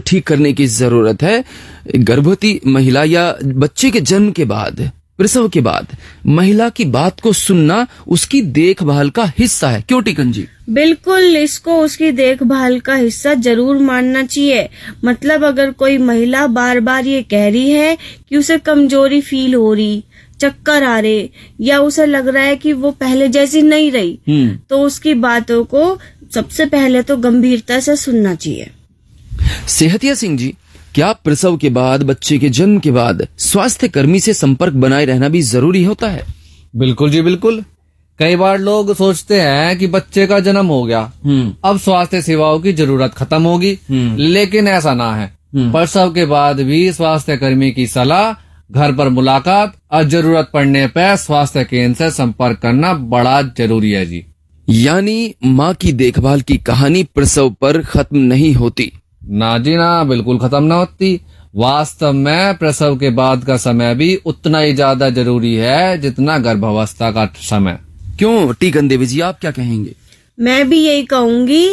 ठीक करने की जरूरत है। गर्भवती महिला या बच्चे के जन्म के बाद, प्रसव के बाद महिला की बात को सुनना उसकी देखभाल का हिस्सा है। क्यों टीकन जी? बिल्कुल, इसको उसकी देखभाल का हिस्सा जरूर मानना चाहिए। मतलब अगर कोई महिला बार बार ये कह रही है कि उसे कमजोरी फील हो रही, चक्कर आ रहे, या उसे लग रहा है कि वो पहले जैसी नहीं रही, तो उसकी बातों को सबसे पहले तो गंभीरता से सुनना चाहिए। सेहतिया सिंह जी, क्या प्रसव के बाद, बच्चे के जन्म के बाद स्वास्थ्य कर्मी से संपर्क बनाए रहना भी जरूरी होता है? बिल्कुल जी बिल्कुल। कई बार लोग सोचते हैं कि बच्चे का जन्म हो गया, अब स्वास्थ्य सेवाओं की जरूरत खत्म होगी, लेकिन ऐसा ना है। प्रसव के बाद भी स्वास्थ्य कर्मी की सलाह, घर पर मुलाकात और जरूरत पड़ने पर स्वास्थ्य केंद्र से संपर्क करना बड़ा जरूरी है जी। यानी माँ की देखभाल की कहानी प्रसव पर खत्म नहीं होती? ना जी ना, बिल्कुल खत्म ना होती। वास्तव में प्रसव के बाद का समय भी उतना ही ज्यादा जरूरी है जितना गर्भावस्था का समय। क्यों टीकन देवी जी, आप क्या कहेंगे? मैं भी यही कहूंगी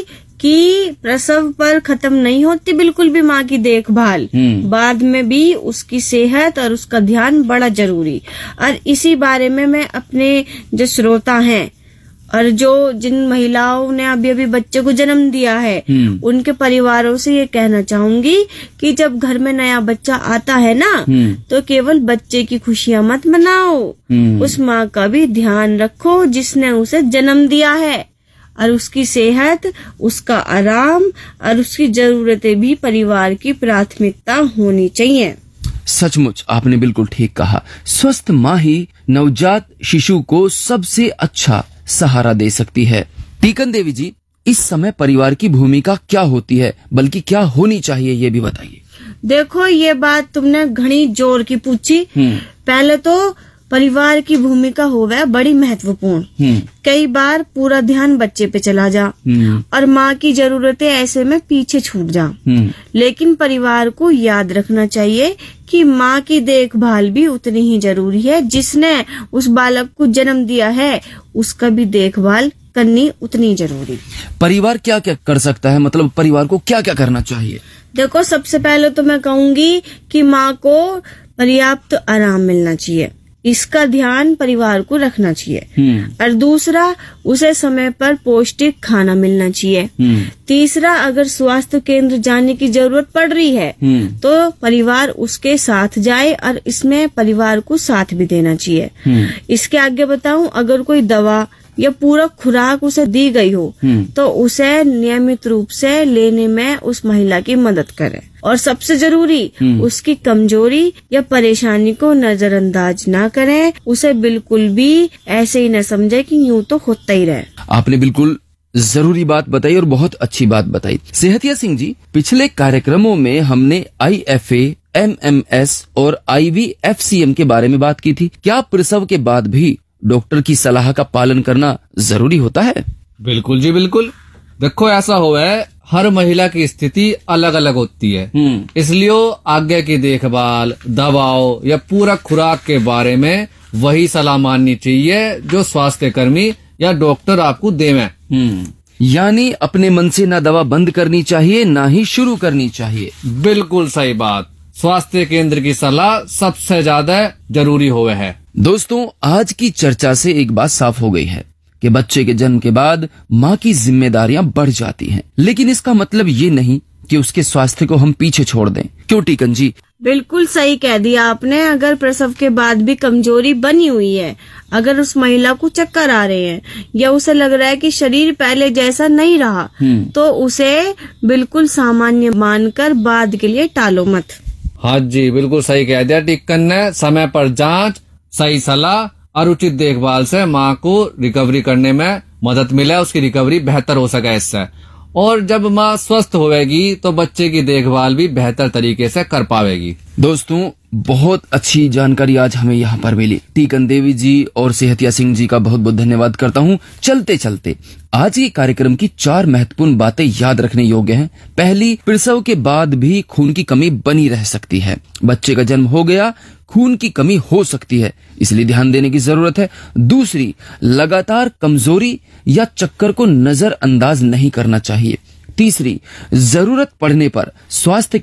कि प्रसव पर खत्म नहीं होती बिल्कुल भी माँ की देखभाल। बाद में भी उसकी सेहत और उसका ध्यान बड़ा जरूरी। और इसी बारे में मैं अपने जो श्रोता हैं और जिन महिलाओं ने अभी अभी बच्चे को जन्म दिया है, उनके परिवारों से ये कहना चाहूंगी कि जब घर में नया बच्चा आता है ना, तो केवल बच्चे की खुशियां मत मनाओ, उस माँ का भी ध्यान रखो जिसने उसे जन्म दिया है, और उसकी सेहत, उसका आराम और उसकी जरूरतें भी परिवार की प्राथमिकता होनी चाहिए। सचमुच आपने बिल्कुल ठीक कहा। स्वस्थ माँ ही नवजात शिशु को सबसे अच्छा सहारा दे सकती है। टीकन देवी जी, इस समय परिवार की भूमिका क्या होती है, बल्कि क्या होनी चाहिए, ये भी बताइए। देखो, ये बात तुमने घनी जोर की पूछी। पहले तो परिवार की भूमिका होवे बड़ी महत्वपूर्ण। कई बार पूरा ध्यान बच्चे पे चला जा और माँ की जरूरतें ऐसे में पीछे छूट जा। लेकिन परिवार को याद रखना चाहिए कि माँ की देखभाल भी उतनी ही जरूरी है। जिसने उस बालक को जन्म दिया है, उसका भी देखभाल करनी उतनी जरूरी। परिवार क्या क्या कर सकता है, मतलब परिवार को क्या क्या करना चाहिए? देखो, सबसे पहले तो मैं कहूंगी कि माँ को पर्याप्त आराम मिलना चाहिए, इसका ध्यान परिवार को रखना चाहिए। और दूसरा, उसे समय पर पौष्टिक खाना मिलना चाहिए। तीसरा, अगर स्वास्थ्य केंद्र जाने की जरूरत पड़ रही है तो परिवार उसके साथ जाए और इसमें परिवार को साथ भी देना चाहिए। इसके आगे बताऊं, अगर कोई दवा या पूरा खुराक उसे दी गई हो तो उसे नियमित रूप से लेने में उस महिला की मदद करें। और सबसे जरूरी, उसकी कमजोरी या परेशानी को नजरअंदाज ना करें। उसे बिल्कुल भी ऐसे ही न समझे कि यूं तो होता ही रहे। आपने बिल्कुल जरूरी बात बताई और बहुत अच्छी बात बताई। सेहतिया सिंह जी, पिछले कार्यक्रमों में हमने IFA, MMS और IVFCM के बारे में बात की थी। क्या प्रसव के बाद भी डॉक्टर की सलाह का पालन करना जरूरी होता है? बिल्कुल जी बिल्कुल। देखो, ऐसा हुआ है, हर महिला की स्थिति अलग अलग होती है, इसलिए आगे की देखभाल, दवाओं या पूरा खुराक के बारे में वही सलाह माननी चाहिए जो स्वास्थ्य कर्मी या डॉक्टर आपको देवें। यानी अपने मन से ना दवा बंद करनी चाहिए, ना ही शुरू करनी चाहिए। बिल्कुल सही बात। स्वास्थ्य केंद्र की सलाह सबसे ज्यादा जरूरी होवे है। दोस्तों, आज की चर्चा से एक बात साफ हो गई है कि बच्चे के जन्म के बाद माँ की जिम्मेदारियां बढ़ जाती हैं, लेकिन इसका मतलब ये नहीं कि उसके स्वास्थ्य को हम पीछे छोड़ दें। क्यों टीकन जी? बिल्कुल सही कह दिया आपने। अगर प्रसव के बाद भी कमजोरी बनी हुई है, अगर उस महिला को चक्कर आ रहे हैं या उसे लग रहा है कि शरीर पहले जैसा नहीं रहा, तो उसे बिल्कुल सामान्य मानकर बाद के लिए टालो मत। हाँ जी, बिल्कुल सही कह दिया टिक्कन ने। समय पर जांच, सही सलाह और उचित देखभाल से माँ को रिकवरी करने में मदद मिले, उसकी रिकवरी बेहतर हो सके इससे। और जब माँ स्वस्थ होवेगी तो बच्चे की देखभाल भी बेहतर तरीके से कर पावेगी। दोस्तों, बहुत अच्छी जानकारी आज हमें यहाँ पर मिली। टीकन देवी जी और सेहतिया सिंह जी का बहुत बहुत धन्यवाद करता हूँ। चलते चलते आज के कार्यक्रम की 4 महत्वपूर्ण बातें याद रखने योग्य हैं। पहली, प्रसव के बाद भी खून की कमी बनी रह सकती है। बच्चे का जन्म हो गया, खून की कमी हो सकती है, इसलिए ध्यान देने की जरूरत है। दूसरी, लगातार कमजोरी या चक्कर को नजरअंदाज नहीं करना चाहिए। तीसरी, जरूरत पड़ने पर स्वास्थ्य